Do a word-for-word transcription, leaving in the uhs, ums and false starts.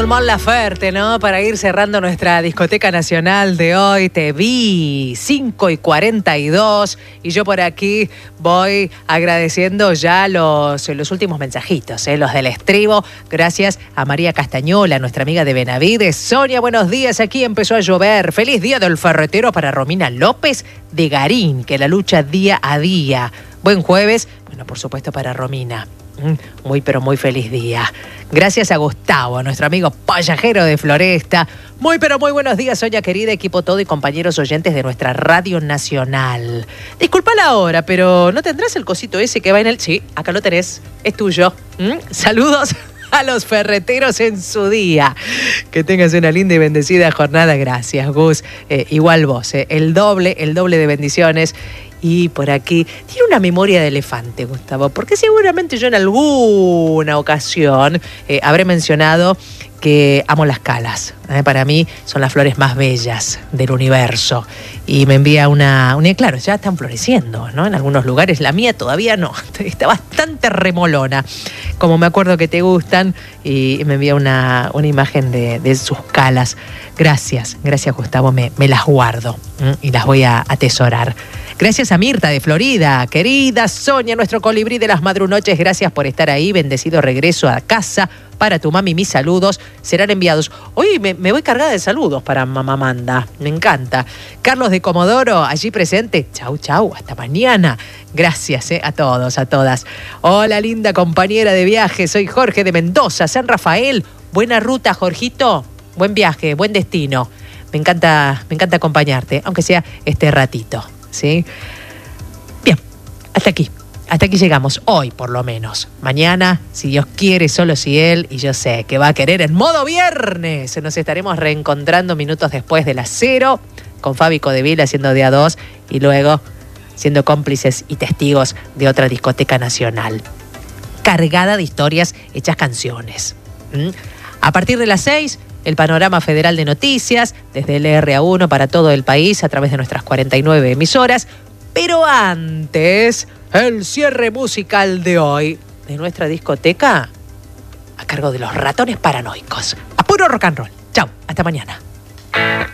el Mon Laferte, ¿no? Para ir cerrando nuestra discoteca nacional de hoy. Te vi, cinco y cuarenta y dos. Y yo por aquí voy agradeciendo ya los, los últimos mensajitos, ¿eh? Los del estribo. Gracias a María Castañola, nuestra amiga de Benavides. Sonia, buenos días. Aquí empezó a llover. Feliz día del ferretero para Romina López de Garín, que la lucha día a día. Buen jueves. Bueno, por supuesto para Romina. Muy, pero muy feliz día. Gracias a Gustavo, nuestro amigo payajero de Floresta. Muy, pero muy buenos días, Sonia querida, equipo todo y compañeros oyentes de nuestra Radio Nacional. Disculpa la hora, pero ¿no tendrás el cosito ese que va en el...? Sí, acá lo tenés, es tuyo. ¿Mm? Saludos a los ferreteros en su día. Que tengas una linda y bendecida jornada. Gracias, Gus. Eh, igual vos, eh. el doble, el doble de bendiciones. Y por aquí, tiene una memoria de elefante, Gustavo, porque seguramente yo en alguna ocasión eh, habré mencionado que amo las calas. ¿eh? Para mí son las flores más bellas del universo. Y me envía una, una... Claro, ya están floreciendo, ¿no? En algunos lugares. La mía todavía no. Está bastante remolona. Como me acuerdo que te gustan. Y me envía una, una imagen de, de sus calas. Gracias, gracias, Gustavo. Me, me las guardo. ¿eh? Y las voy a atesorar. Gracias a Mirta de Florida, querida Sonia, nuestro colibrí de las madrunoches, gracias por estar ahí, bendecido regreso a casa para tu mami, mis saludos serán enviados. Hoy me, me voy cargada de saludos para mamá Manda, me encanta. Carlos de Comodoro, allí presente, chau, chau, hasta mañana. Gracias eh, a todos, a todas. Hola, linda compañera de viaje, soy Jorge de Mendoza, San Rafael. Buena ruta, Jorgito, buen viaje, buen destino. Me encanta, me encanta acompañarte, aunque sea este ratito. ¿Sí? Bien, hasta aquí. Hasta aquí llegamos, hoy por lo menos. Mañana, si Dios quiere, solo si Él, y yo sé que va a querer en modo viernes. Nos estaremos reencontrando minutos después de las cero, con Fabi Codeville haciendo día dos, y luego siendo cómplices y testigos de otra discoteca nacional. Cargada de historias hechas canciones. ¿Mm? A partir de las seis... el panorama federal de noticias, desde el R A uno para todo el país a través de nuestras cuarenta y nueve emisoras. Pero antes, el cierre musical de hoy de nuestra discoteca a cargo de los Ratones Paranoicos. A puro rock and roll. Chau, hasta mañana.